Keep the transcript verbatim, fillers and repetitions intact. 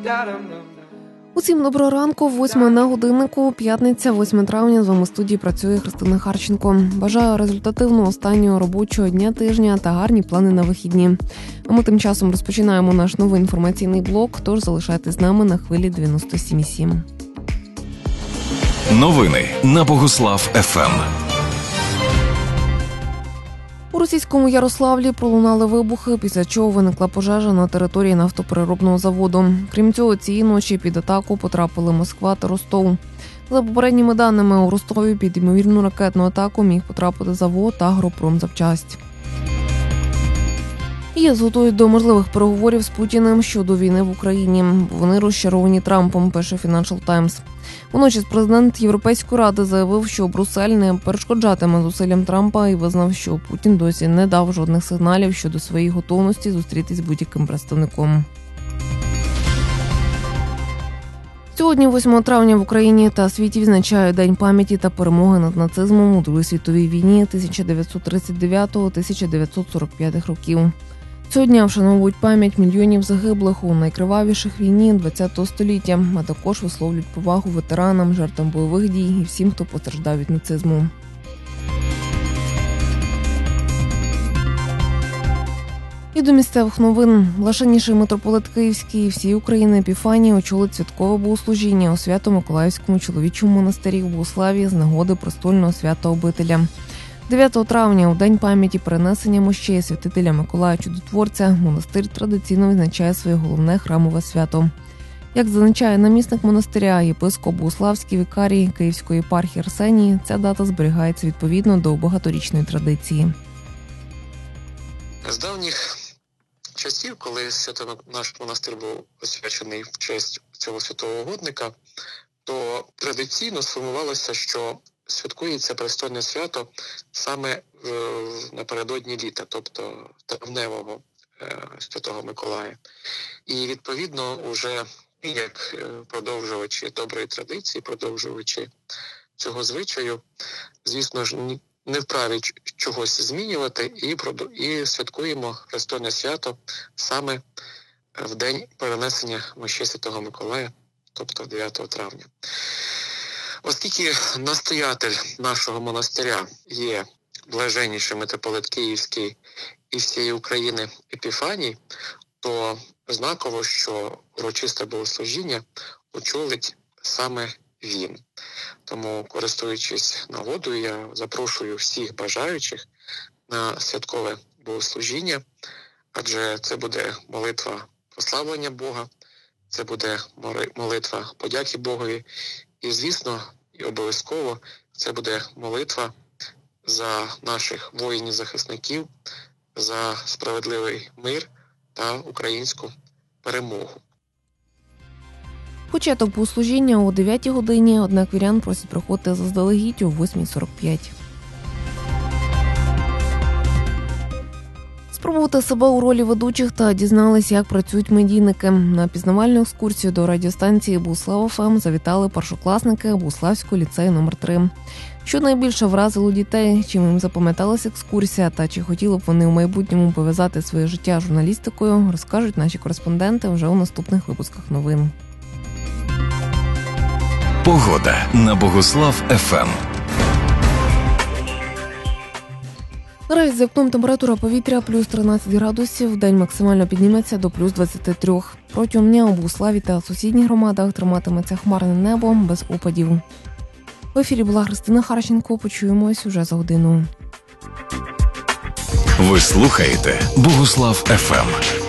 Усім доброго ранку, восьма на годиннику, п'ятниця, восьме травня, з вами в студії працює Христина Харченко. Бажаю результативного останнього робочого дня тижня та гарні плани на вихідні. А ми тим часом розпочинаємо наш новий інформаційний блок, тож залишайтесь з нами на хвилі дев'яносто сім і сім. Новини на Богуслав еф ем. У російському Ярославлі пролунали вибухи, після чого виникла пожежа на території нафтопереробного заводу. Крім цього, цієї ночі під атаку потрапили Москва та Ростов. За попередніми даними, у Ростові під ймовірну ракетну атаку міг потрапити завод «Агропромзапчасть». ЄС готують до можливих переговорів з Путіним щодо війни в Україні. Вони розчаровані Трампом, пише Financial Times. Водночас президент Європейської ради заявив, що Брюссель не перешкоджатиме зусиллям Трампа і визнав, що Путін досі не дав жодних сигналів щодо своєї готовності зустрітись з будь-яким представником. Сьогодні, восьмого травня, в Україні та світі відзначають День пам'яті та перемоги над нацизмом у Другій світовій війні тисяча дев'ятсот тридцять дев'ятого - тисяча дев'ятсот сорок п'ятого років. Цього дня вшановують пам'ять мільйонів загиблих у найкривавіших війні ХХ століття, а також висловлюють повагу ветеранам, жертвам бойових дій і всім, хто постраждав від нацизму. І до місцевих новин. Блаженніший митрополит Київський і всієї України Епіфаній очолить святкове богослужіння у Свято-Миколаївському чоловічому монастирі в Богуславі з нагоди престольного свята обителя. дев'ятого травня, у День пам'яті перенесення мощей святителя Миколая Чудотворця, монастир традиційно відзначає своє головне храмове свято. Як зазначає намісник монастиря, єпископ Богуславський вікарій Київської єпархії Арсеній, ця дата зберігається відповідно до багаторічної традиції. З давніх часів, коли свято наш монастир був освячений в честь цього святого угодника, то традиційно сформувалося, що святкується престольне свято саме напередодні літа, тобто травневого Святого Миколая. І відповідно уже як продовжувачі доброї традиції, продовжувачі цього звичаю, звісно ж, не вправі чогось змінювати і, і святкуємо престольне свято саме в день перенесення мощей Святого Миколая, тобто дев'ятого травня. Оскільки настоятель нашого монастиря є блаженніший митрополит Київський і всієї України Епіфаній, то знаково, що урочисте богослужіння очолить саме він. Тому, користуючись нагодою, я запрошую всіх бажаючих на святкове богослужіння, адже це буде молитва прославлення Бога, це буде молитва подяки Богові. І, звісно, і обов'язково це буде молитва за наших воїнів-захисників, за справедливий мир та українську перемогу. Початок богослужіння о дев'ятій годині, однак вірян просять приходити заздалегідь о восьма сорок п'ять. Спробувати себе у ролі ведучих та дізнались, як працюють медійники. На пізнавальну екскурсію до радіостанції Богуслав еф ем завітали першокласники Богуславського ліцею номер три. Що найбільше вразило дітей, чим їм запам'яталась екскурсія та чи хотіли б вони у майбутньому пов'язати своє життя журналістикою, розкажуть наші кореспонденти вже у наступних випусках новин. Погода на Богуслав еф ем. Наразі за вікном температура повітря плюс тринадцять градусів, вдень максимально підніметься до плюс двадцять три. Протягом дня у Богуславі та сусідніх громадах триматиметься хмарне небо без опадів. В ефірі була Христина Харченко. Почуємось уже за годину. Ви слухаєте Богуслав еф ем.